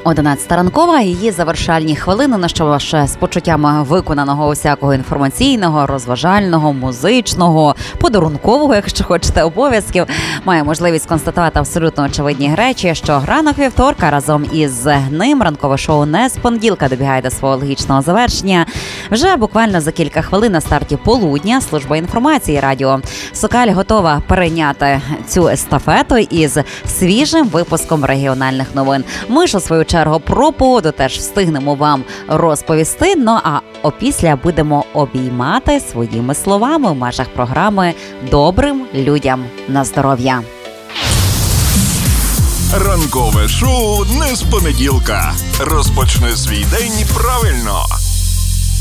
11 ранкова, її завершальні хвилини, на що ж з почуттями виконаного усякого інформаційного, розважального, музичного, подарункового, якщо хочете, обов'язків, має можливість констатувати абсолютно очевидні речі, що ранок вівторка разом із ним ранкове шоу не з понеділка добігає до свого логічного завершення. Вже буквально за кілька хвилин на старті полудня служба інформації радіо Сокаль готова перейняти цю естафету із свіжим випуском регіональних новин. Ми ж у свою чергу про погоду теж встигнемо вам розповісти, ну а опісля будемо обіймати своїми словами в межах програми «Добрим людям на здоров'я». Ранкове шоу не з понеділка. Розпочни свій день правильно.